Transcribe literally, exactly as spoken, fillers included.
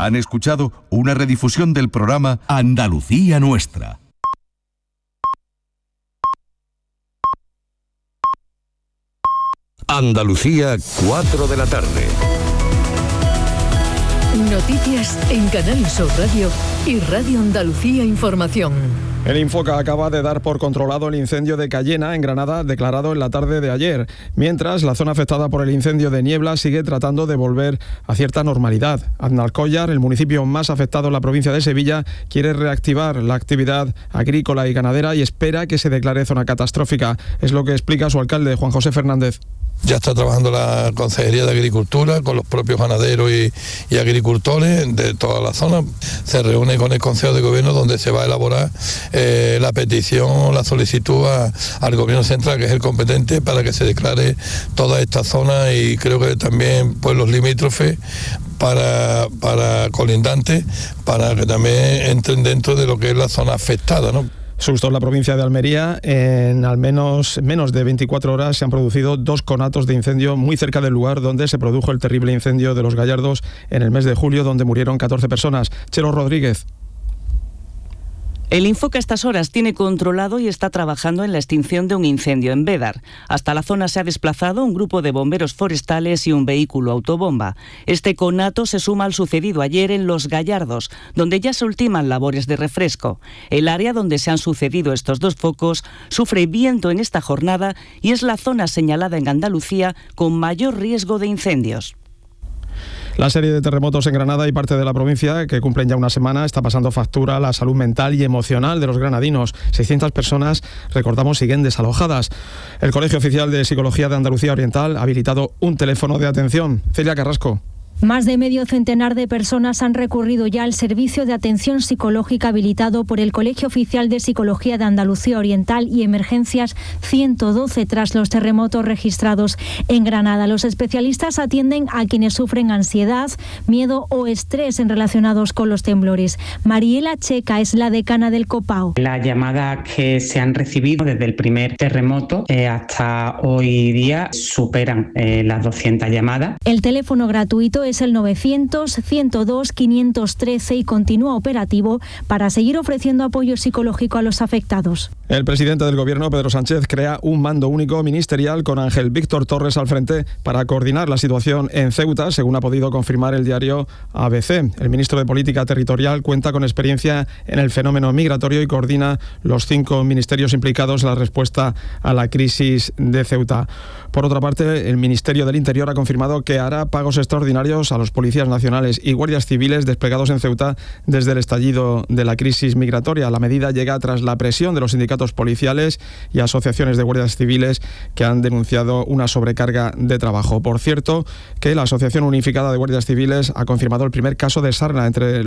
Han escuchado una redifusión del programa Andalucía Nuestra. Andalucía, cuatro de la tarde. Noticias en Canal Sur Radio y Radio Andalucía Información. El Infoca acaba de dar por controlado el incendio de Cayena, en Granada, declarado en la tarde de ayer. Mientras, la zona afectada por el incendio de Niebla sigue tratando de volver a cierta normalidad. Aznalcóllar, el municipio más afectado en la provincia de Sevilla, quiere reactivar la actividad agrícola y ganadera y espera que se declare zona catastrófica. Es lo que explica su alcalde, Juan José Fernández. Ya está trabajando la Consejería de Agricultura con los propios ganaderos y, y agricultores de toda la zona. Se reúne con el Consejo de Gobierno donde se va a elaborar eh, la petición, la solicitud a, al Gobierno Central, que es el competente, para que se declare toda esta zona y creo que también pueblos limítrofes para, para colindantes, para que también entren dentro de lo que es la zona afectada, ¿no? Susto en la provincia de Almería. En al menos menos de veinticuatro horas se han producido dos conatos de incendio muy cerca del lugar donde se produjo el terrible incendio de Los Gallardos en el mes de julio, donde murieron catorce personas. Chelo Rodríguez. El Infoca a estas horas tiene controlado y está trabajando en la extinción de un incendio en Bédar. Hasta la zona se ha desplazado un grupo de bomberos forestales y un vehículo autobomba. Este conato se suma al sucedido ayer en Los Gallardos, donde ya se ultiman labores de refresco. El área donde se han sucedido estos dos focos sufre viento en esta jornada y es la zona señalada en Andalucía con mayor riesgo de incendios. La serie de terremotos en Granada y parte de la provincia, que cumplen ya una semana, está pasando factura a la salud mental y emocional de los granadinos. seiscientas personas, recordamos, siguen desalojadas. El Colegio Oficial de Psicología de Andalucía Oriental ha habilitado un teléfono de atención. Celia Carrasco. Más de medio centenar de personas han recurrido ya al servicio de atención psicológica habilitado por el Colegio Oficial de Psicología de Andalucía Oriental y Emergencias ciento doce tras los terremotos registrados en Granada. Los especialistas atienden a quienes sufren ansiedad, miedo o estrés en relacionados con los temblores. Mariela Checa es la decana del COPAO. Las llamadas que se han recibido desde el primer terremoto eh, hasta hoy día superan eh, las doscientas llamadas. El teléfono gratuito es el novecientos, ciento dos, quinientos trece y continúa operativo para seguir ofreciendo apoyo psicológico a los afectados. El presidente del Gobierno, Pedro Sánchez, crea un mando único ministerial con Ángel Víctor Torres al frente para coordinar la situación en Ceuta, según ha podido confirmar el diario A B C. El ministro de Política Territorial cuenta con experiencia en el fenómeno migratorio y coordina los cinco ministerios implicados en la respuesta a la crisis de Ceuta. Por otra parte, el Ministerio del Interior ha confirmado que hará pagos extraordinarios a los policías nacionales y guardias civiles desplegados en Ceuta desde el estallido de la crisis migratoria. La medida llega tras la presión de los sindicatos policiales y asociaciones de guardias civiles que han denunciado una sobrecarga de trabajo. Por cierto, que la Asociación Unificada de Guardias Civiles ha confirmado el primer caso de sarna entre